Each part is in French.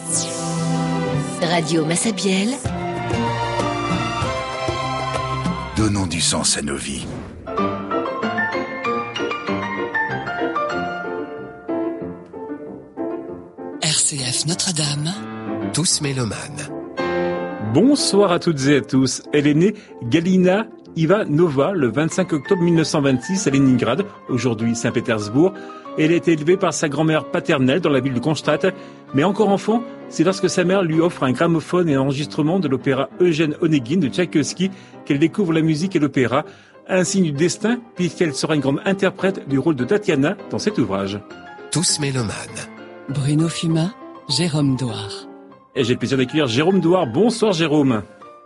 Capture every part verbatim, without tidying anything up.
Radio Massabielle. Donnons du sens à nos vies. R C F Notre-Dame, tous mélomanes. Bonsoir à toutes et à tous. Elle est née Galina Ivanova le vingt-cinq octobre mille neuf cent vingt-six à Leningrad, aujourd'hui Saint-Pétersbourg. Elle a été élevée par sa grand-mère paternelle dans la ville de Kronstadt, mais encore enfant, c'est lorsque sa mère lui offre un gramophone et un enregistrement de l'opéra Eugène Onégine de Tchaïkovski qu'elle découvre la musique et l'opéra, un signe du destin puisqu'elle sera une grande interprète du rôle de Tatiana dans cet ouvrage. Tous mélomanes. Bruno Fumat, Jérôme Douard. Et j'ai le plaisir d'accueillir Jérôme Douard. Bonsoir Jérôme.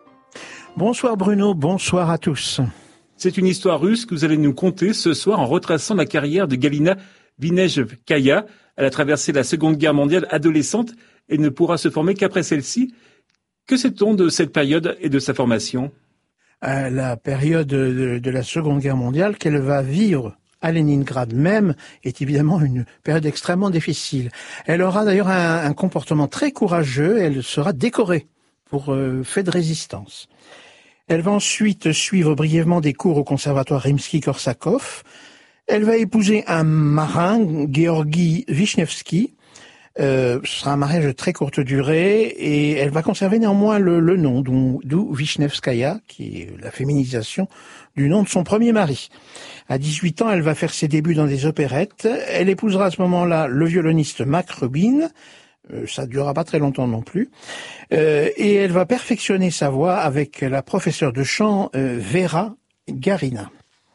Bonsoir Bruno, bonsoir à tous. C'est une histoire russe que vous allez nous conter ce soir en retraçant la carrière de Galina Vinejevskaya. Elle a traversé la Seconde Guerre mondiale adolescente et ne pourra se former qu'après celle-ci. Que sait-on de cette période et de sa formation ? À la période de, de la Seconde Guerre mondiale qu'elle va vivre à Leningrad même est évidemment une période extrêmement difficile. Elle aura d'ailleurs un, un comportement très courageux et elle sera décorée pour euh, fait de résistance. Elle va ensuite suivre brièvement des cours au conservatoire Rimsky-Korsakov. Elle va épouser un marin, Georgi Vishnevsky. Euh, ce sera un mariage de très courte durée et elle va conserver néanmoins le, le nom, d'où Vishnevskaya, qui est la féminisation du nom de son premier mari. À dix-huit ans, elle va faire ses débuts dans des opérettes. Elle épousera à ce moment-là le violoniste Mac Rubin. Euh, ça ne durera pas très longtemps non plus. Euh, et elle va perfectionner sa voix avec la professeure de chant euh, Vera Garina.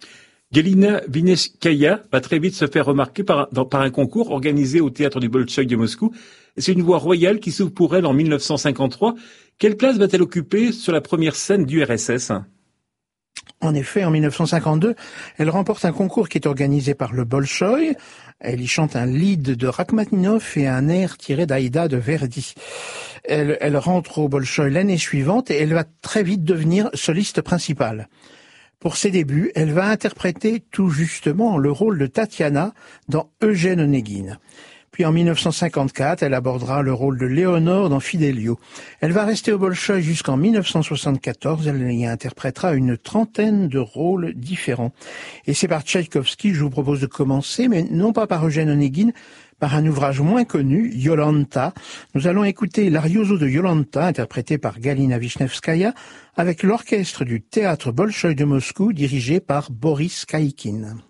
Galina Vinejevskaya va très vite se faire remarquer par, dans, par un concours organisé au théâtre du Bolchoï de Moscou. C'est une voix royale qui s'ouvre pour elle en mille neuf cent cinquante-trois. Quelle place va-t-elle occuper sur la première scène du R S S ? En effet, en mille neuf cent cinquante-deux, elle remporte un concours qui est organisé par le Bolchoï. Elle y chante un lied de Rachmaninoff et un air tiré d'Aïda de Verdi. Elle, elle rentre au Bolchoï l'année suivante et elle va très vite devenir soliste principale. Pour ses débuts, elle va interpréter tout justement le rôle de Tatiana dans Eugène Onégine. Puis en mille neuf cent cinquante-quatre, elle abordera le rôle de Léonore dans Fidelio. Elle va rester au Bolchoï jusqu'en mille neuf cent soixante-quatorze, elle y interprétera une trentaine de rôles différents. Et c'est par Tchaïkovski que je vous propose de commencer, mais non pas par Eugène Onégine, par un ouvrage moins connu, Yolanta. Nous allons écouter l'Arioso de Yolanta, interprété par Galina Vishnevskaya, avec l'orchestre du théâtre Bolchoï de Moscou, dirigé par Boris Kaikin.